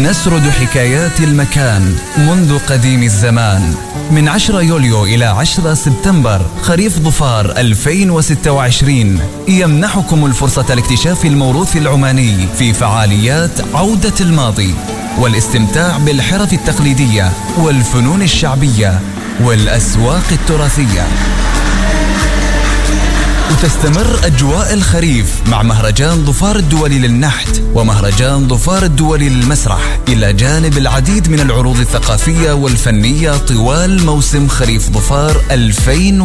نسرد حكايات المكان منذ قديم الزمان. من 10 يوليو إلى 10 سبتمبر خريف ظفار 2026 يمنحكم الفرصة لاكتشاف الموروث العماني في فعاليات عودة الماضي والاستمتاع بالحرف التقليدية والفنون الشعبية والأسواق التراثية. وتستمر أجواء الخريف مع مهرجان ظفار الدولي للنحت ومهرجان ظفار الدولي للمسرح، إلى جانب العديد من العروض الثقافية والفنية طوال موسم خريف ظفار 2026.